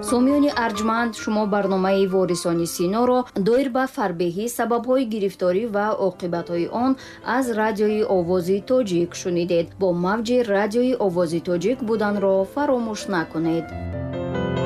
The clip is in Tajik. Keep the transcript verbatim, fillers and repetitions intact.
сомиёни арҷманд, шумо барномаи ворисони синоро доир ба фарбеҳӣ сабабҳои гирифторӣ ва оқибатҳои он аз радиои овози тоҷик шунидед. бо мавҷи радиои овози тоҷик буданро фаромӯш накунед.